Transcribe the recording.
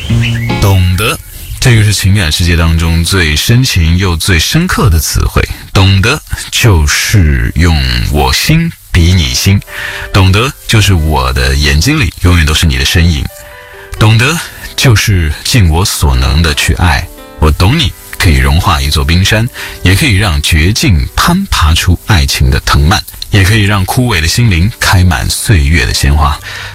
懂得，这个是情感世界当中最深情又最深刻的词汇。懂得就是用我心比你心，懂得就是我的眼睛里永远都是你的身影，懂得就是尽我所能的去爱。我懂你，可以融化一座冰山，也可以让绝境攀爬出爱情的藤蔓，也可以让枯萎的心灵开满岁月的鲜花。